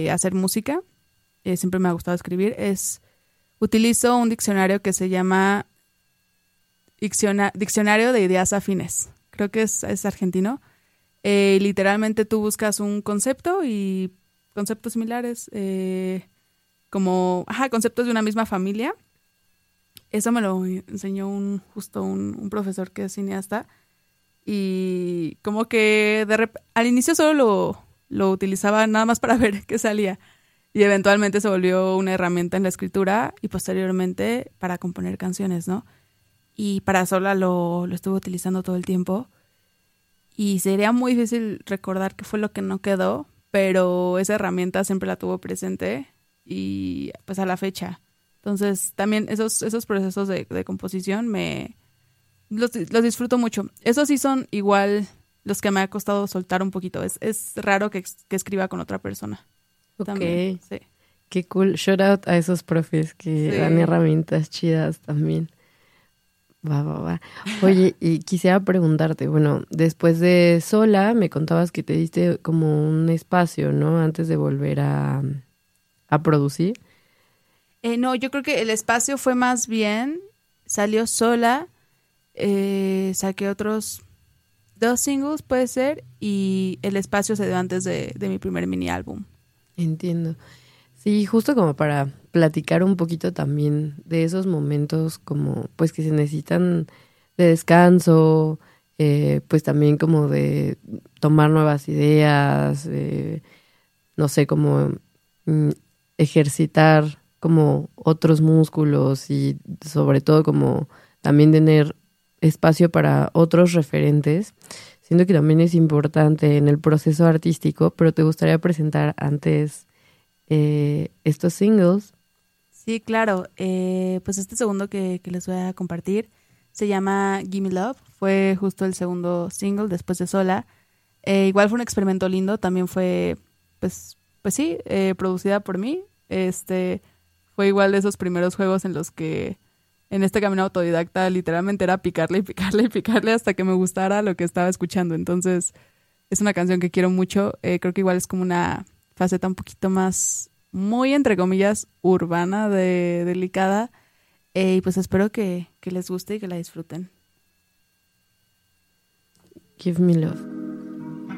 de hacer música. Siempre me ha gustado escribir. Utilizo un diccionario que se llama Diccionario de Ideas Afines. Creo que es argentino. Literalmente tú buscas un concepto y conceptos similares, conceptos de una misma familia. Eso me lo enseñó un profesor que es cineasta. Y como que al inicio solo lo utilizaba nada más para ver qué salía. Y eventualmente se volvió una herramienta en la escritura y posteriormente para componer canciones, ¿no? Y para sola lo estuve utilizando todo el tiempo. Y sería muy difícil recordar qué fue lo que no quedó, pero esa herramienta siempre la tuvo presente y pues a la fecha. Entonces también esos procesos de composición los disfruto mucho. Esos sí son igual los que me ha costado soltar un poquito. Es raro que escriba con otra persona. Ok, también, sí. Qué cool. Shout out a esos profes que dan herramientas chidas también. Va. Oye, y quisiera preguntarte, bueno, después de Sola me contabas que te diste como un espacio, ¿no? Antes de volver a producir. No, yo creo que el espacio fue más bien, salió Sola, saqué otros 2 singles, puede ser, y el espacio se dio antes de mi primer mini álbum. Entiendo. Sí, justo como para platicar un poquito también de esos momentos como pues que se necesitan de descanso, pues también como de tomar nuevas ideas, no sé, como ejercitar como otros músculos y sobre todo como también tener espacio para otros referentes. Siento que también es importante en el proceso artístico, pero te gustaría presentar antes estos singles. Sí, claro. Pues este segundo que les voy a compartir se llama Gimme Love. Fue justo el segundo single después de Sola. Igual fue un experimento lindo. También fue, pues sí, producida por mí. Fue igual de esos primeros juegos en los que en este camino autodidacta literalmente era picarle y picarle y picarle hasta que me gustara lo que estaba escuchando. Entonces es una canción que quiero mucho. Creo que igual es como una faceta un poquito más, muy entre comillas, urbana, delicada. Y pues espero que les guste y que la disfruten. Give me love.